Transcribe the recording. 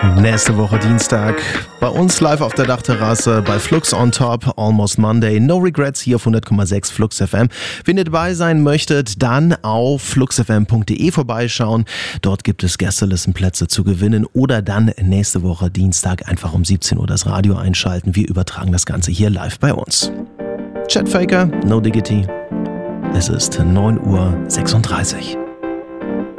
Nächste Woche Dienstag bei uns live auf der Dachterrasse bei Flux on Top, Almost Monday. No Regrets hier auf 100,6 Flux FM. Wenn ihr dabei sein möchtet, dann auf fluxfm.de vorbeischauen. Dort gibt es Gästelistenplätze zu gewinnen oder dann nächste Woche Dienstag einfach um 17 Uhr das Radio einschalten. Wir übertragen das Ganze hier live bei uns. Chatfaker, No Diggity. Es ist 9:36 Uhr.